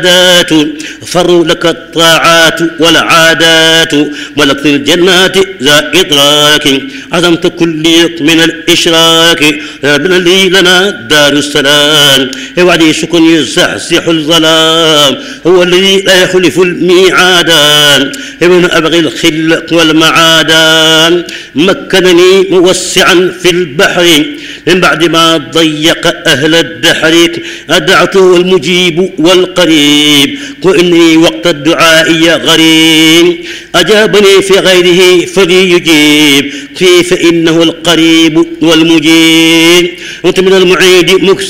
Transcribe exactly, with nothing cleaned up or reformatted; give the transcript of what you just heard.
فروا لك الطاعات والعادات ملكت الجنات ذا إدراك عظمت كلي من الإشراك ربنا لي لنا دار السلام وعدي سكن يزحزح الظلام هو الذي لا يخلف الميعادان ابن أبغي الخل والمعادان مكنني موسعا في البحر من بعد ما ضيق أهل الدحر أدعته المجيب والقريب وإني وقت الدعاء غريب أجابني في غيره فليجيب فيه فإنه القريب والمجيب وأنت من المعيد مكسر